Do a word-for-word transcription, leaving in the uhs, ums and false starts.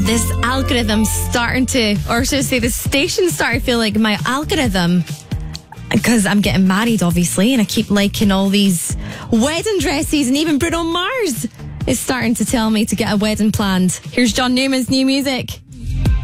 This algorithm's starting to, or should I say, the station's starting to feel like my algorithm. Because I'm getting married, obviously, and I keep liking all these wedding dresses, and even Bruno Mars is starting to tell me to get a wedding planned. Here's John Newman's new music.